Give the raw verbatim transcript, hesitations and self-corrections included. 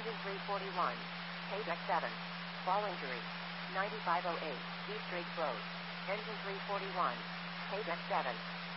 Engine three forty-one. K-Deck seven. Ball injury. ninety-five oh eight. Deep Drake Road. Engine three forty-one. K-Deck seven.